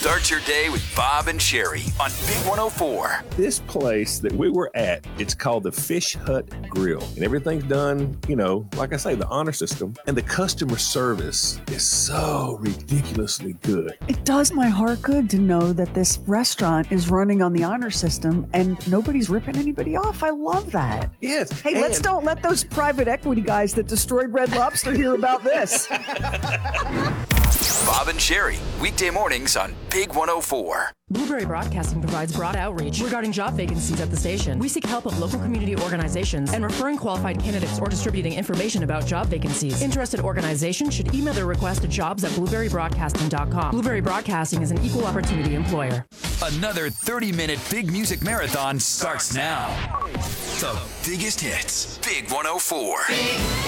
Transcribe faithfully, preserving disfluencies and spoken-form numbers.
Start your day with Bob and Sherry on Big one oh four. This place that we were at, it's called the Fish Hut Grill. And everything's done, you know, like I say, the honor system. And the customer service is so ridiculously good. It does my heart good to know that this restaurant is running on the honor system and nobody's ripping anybody off. I love that. Yes. Hey, and let's don't let those private equity guys that destroyed Red Lobster hear about this. Bob and Sherry, weekday mornings on Big one oh four. Blueberry Broadcasting provides broad outreach regarding job vacancies at the station. We seek help of local community organizations and referring qualified candidates or distributing information about job vacancies. Interested organizations should email their request to jobs at blueberry broadcasting dot com. Blueberry Broadcasting is an equal opportunity employer. Another thirty-minute big music marathon starts now. The biggest hits. Big one oh four. Big